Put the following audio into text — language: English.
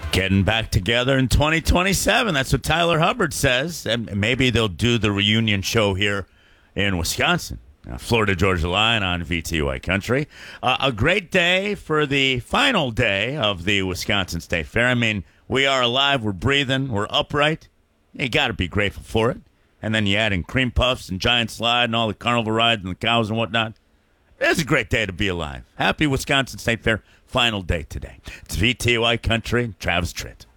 Getting back together in 2027. That's what Tyler Hubbard says. And maybe they'll do the reunion show here in Wisconsin. Florida Georgia Line on VTY Country. A great day for the final day of the Wisconsin State Fair. I mean, we are alive, we're breathing, we're upright. You got to be grateful for it. And then you add in cream puffs and giant slide and all the carnival rides and the cows and whatnot. It's a great day to be alive. Happy Wisconsin State Fair final day today. It's VTY Country, Travis Tritt.